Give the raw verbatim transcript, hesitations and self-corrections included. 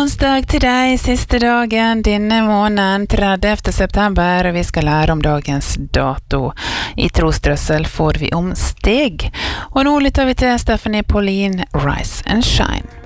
onsdag til deg, siste dagen denne måneden, tredivte september, og vi skal lære om dagens dato. I Trosdrøssel får vi om steg. Og nå lytter vi til Stephanie Pauline, Rise and Shine.